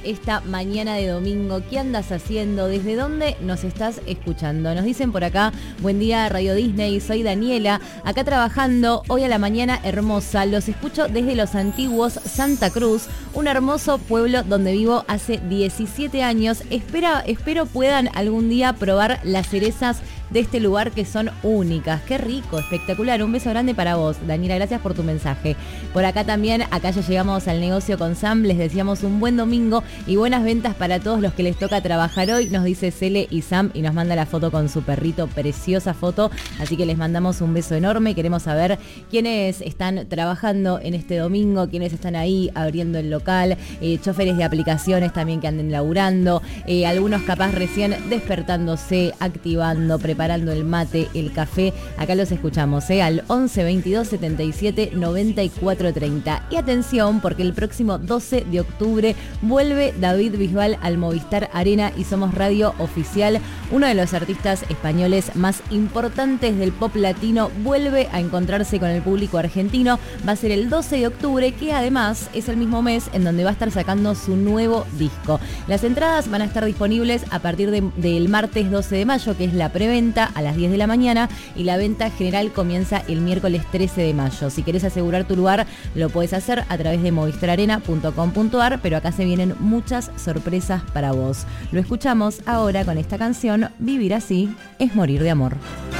esta mañana de domingo. ¿Qué andas haciendo? ¿Desde dónde nos estás escuchando? Nos dicen por acá, buen día Radio Disney, soy Daniela, acá trabajando hoy a la mañana hermosa. Los escucho desde los antiguos Santa Cruz, un hermoso pueblo donde vivo hace 17 años. Espero puedan algún día probar las cerezas de este lugar que son únicas. Qué rico, espectacular. Un beso grande para vos, Daniela, gracias por tu mensaje. Por acá también, acá ya llegamos al negocio con Sam, les deseamos un buen domingo y buenas ventas para todos los que les toca trabajar hoy, nos dice Cele y Sam y nos manda la foto con su perrito, preciosa foto, así que les mandamos un beso enorme. Queremos saber quiénes están trabajando en este domingo, quiénes están ahí abriendo el local, choferes de aplicaciones también que anden laburando, algunos capaz recién despertándose, activando, preparando el mate, el café. Acá los escuchamos, al 11 22 77 94 30. Y atención, porque el próximo 12 de octubre vuelve David Bisbal al Movistar Arena y somos radio oficial. Uno de los artistas españoles más importantes del pop latino vuelve a encontrarse con el público argentino. Va a ser el 12 de octubre, que además es el mismo mes en donde va a estar sacando su nuevo disco. Las entradas van a estar disponibles a partir del martes 12 de mayo, que es la preventa, a las 10 de la mañana, y la venta general comienza el miércoles 13 de mayo. Si querés asegurar tu lugar, lo puedes hacer a través de movistararena.com.ar, pero acá se vienen muchas sorpresas para vos. Lo escuchamos ahora con esta canción, Vivir así es morir de amor.